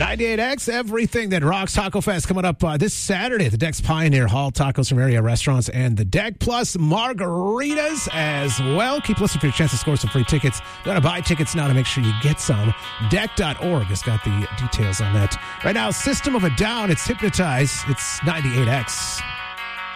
98X, everything that rocks. Taco Fest coming up this Saturday at the Deck's Pioneer Hall. Tacos from area restaurants and the Deck, plus margaritas as well. Keep listening for your chance to score some free tickets. You want to buy tickets now to make sure you get some. Deck.org has got the details on that. Right now, System of a Down. It's Hypnotize. It's 98X.